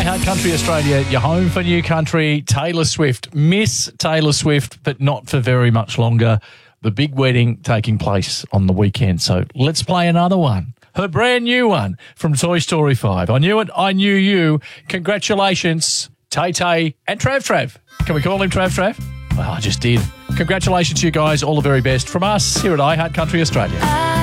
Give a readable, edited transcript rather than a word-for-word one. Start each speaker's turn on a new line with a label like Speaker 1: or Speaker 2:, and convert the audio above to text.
Speaker 1: iHeart Country Australia, your home for new country. Taylor Swift. Miss Taylor Swift, but not for very much longer. The big wedding taking place on the weekend. So let's play another one. Her brand new one from Toy Story 5. I Knew It, I Knew You. Congratulations, Tay-Tay and Trav. Can we call him Trav? Well, I just did. Congratulations, you guys. All the very best from us here at iHeart Country Australia.